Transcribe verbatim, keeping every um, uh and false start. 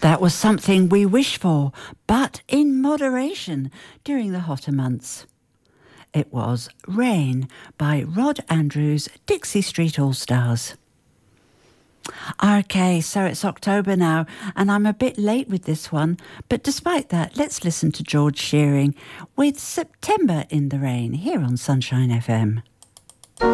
That was Something We Wish For, but in moderation during the hotter months. It was Rain by Rod Andrews, Dixie Street All-Stars. Okay, so it's October now, and I'm a bit late with this one, but despite that, let's listen to George Shearing with September in the Rain here on Sunshine F M.